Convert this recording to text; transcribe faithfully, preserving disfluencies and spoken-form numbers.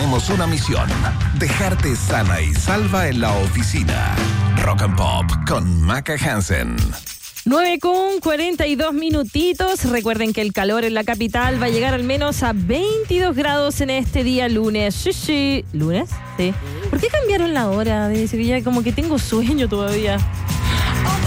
tenemos una misión: dejarte sana y salva en la oficina. Rock and Pop con Maca Hansen. nueve con cuarenta y dos minutitos. Recuerden que el calor en la capital va a llegar al menos a veintidós grados en este día lunes. Sí, sí. ¿Lunes? Sí. ¿Por qué cambiaron la hora? Dice que ya como que tengo sueño todavía.